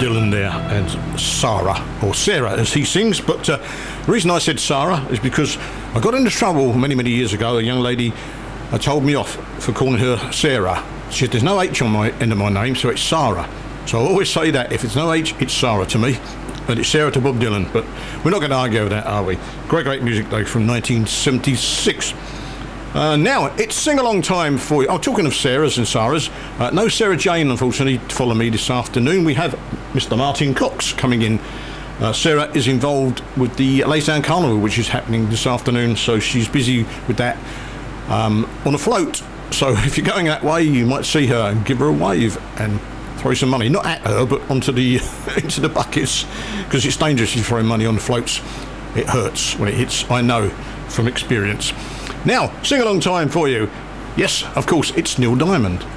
Dylan there, and Sarah, or Sarah as he sings. But the reason I said Sarah is because I got into trouble many, many years ago. A young lady told me off for calling her Sarah. She said, there's no H on my end of my name, so it's Sarah. So I always say that. If it's no H, it's Sarah to me. And it's Sarah to Bob Dylan. But we're not going to argue over that, are we? Great, great music, though, from 1976. Now, it's sing-along time for you. Oh, talking of Sarahs and Sarahs, no Sarah Jane, unfortunately, to follow me this afternoon. We have Mr. Martin Cox coming in. Sarah is involved with the Lacedown Carnival, which is happening this afternoon, so she's busy with that on a float. So if you're going that way, you might see her and give her a wave and throw some money. Not at her, but onto the into the buckets, because it's dangerous if you throw money on the floats. It hurts when it hits, I know from experience. Now, sing-along time for you. Yes, of course, it's Neil Diamond.